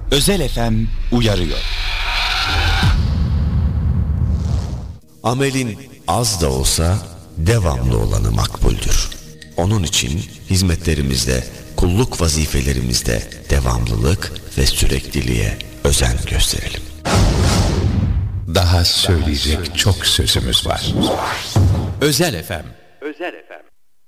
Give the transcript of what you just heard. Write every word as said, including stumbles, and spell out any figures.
Özel F M uyarıyor. Amelin az da olsa devamlı olanı makbuldür. Onun için hizmetlerimizde, kulluk vazifelerimizde devamlılık ve sürekliliğe özen gösterelim. Daha söyleyecek çok sözümüz var. Özel F M. Özel F M.